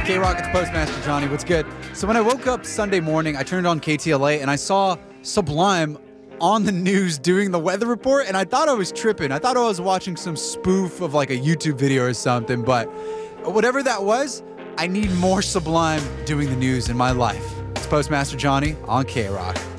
K-Rock, it's Postmaster Johnny. What's good? So when I woke up Sunday morning, I turned on KTLA and I saw Sublime on the news doing the weather report, and I thought I was tripping. I thought I was watching some spoof of like a YouTube video or something, but whatever that was, I need more Sublime doing the news in my life. It's Postmaster Johnny on K-Rock.